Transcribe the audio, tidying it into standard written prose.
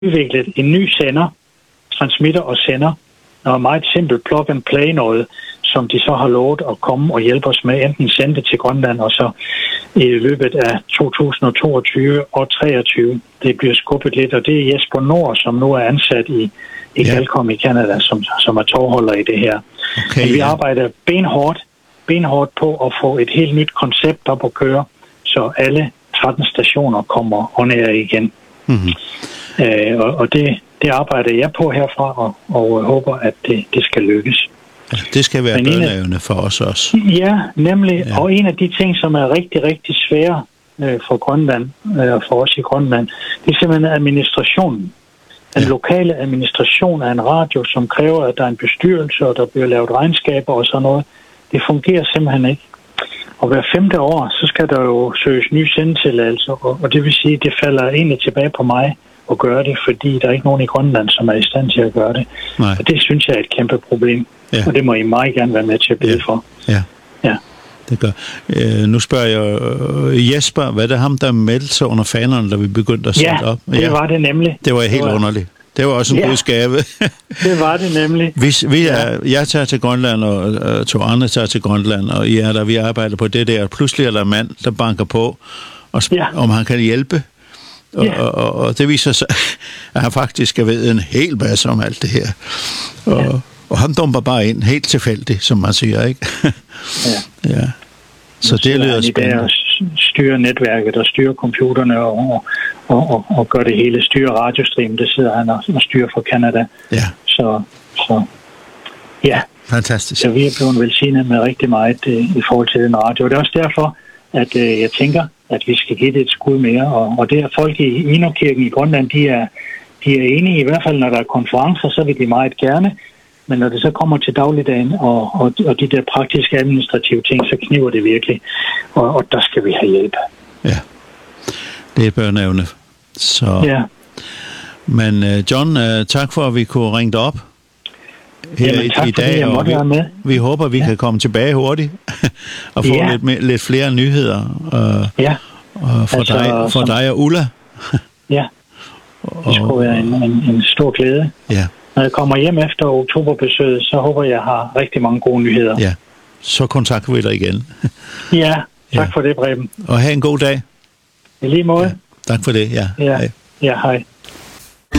udviklet en ny sender, transmitter og sender, noget meget simpelt plug and play noget, som de så har lovet at komme og hjælpe os med, enten sende det til Grønland, og så i løbet af 2022 og 2023. Det bliver skubbet lidt, og det er Jesper Nord, som nu er ansat i Galcom i Canada, som er tovholder i det her. Okay, vi arbejder benhårdt på at få et helt nyt koncept op at køre, så alle 13 stationer kommer on air igen. Mm-hmm. Og det arbejder jeg på herfra, og håber, at det skal lykkes. Ja, det skal være bønneevne for os også. Ja, nemlig. Ja. Og en af de ting, som er rigtig, rigtig svære for Grønland, og for os i Grønland, det er simpelthen administrationen. Den lokale administration af en radio, som kræver, at der er en bestyrelse, og der bliver lavet regnskaber og sådan noget. Det fungerer simpelthen ikke. Og hver 5. år, så skal der jo søges nye sendetilladelser, og det vil sige, at det falder egentlig tilbage på mig at gøre det, fordi der er ikke nogen i Grønland, som er i stand til at gøre det. Nej. Og det synes jeg er et kæmpe problem, og det må I meget gerne være med til at bede for. Ja. Det gør. Nu spørger jeg Jesper, hvad er det ham, der meldte sig under fanerne, da vi begyndte at sætte op? Ja, det var det nemlig. Det var helt underligt. Det var også en god skave. Det var det nemlig. Jeg tager til Grønland, og to andre tager til Grønland, og vi arbejder på det der. Pludselig er der en mand, der banker på, og spørger, om han kan hjælpe. Og det viser sig, at han faktisk ved en hel masse om alt det her. Og han dumper bare ind, helt tilfældigt, som man siger, ikke? Ja. Så det lyder spændende. Styre netværket og styre computerne og gøre det hele. Styre radiostream, det sidder han og styrer fra Canada. Ja. Så fantastisk. Så vi er blevet velsignet med rigtig meget i forhold til den radio. Og det er også derfor, at jeg tænker, at vi skal give det et skud mere. Og det er folk i Inokirken i Grønland, de er enige, i hvert fald når der er konferencer, så vil de meget gerne. Men når det så kommer til dagligdagen og de der praktiske administrative ting, så kniver det virkelig. Og der skal vi have hjælp. Ja, det er børneevne. Så. Ja. Men John, tak for, at vi kunne ringe dig op her i dag. Og vi håber, vi kan komme tilbage hurtigt og få lidt flere nyheder for dig og Ulla. Ja, det skulle være en stor glæde. Ja. Når jeg kommer hjem efter oktoberbesøget, så håber jeg har rigtig mange gode nyheder. Ja, så kontakter vi dig igen. Ja, tak for det, Preben. Og have en god dag. I lige måde. Ja, tak for det, hej. Ja, hej.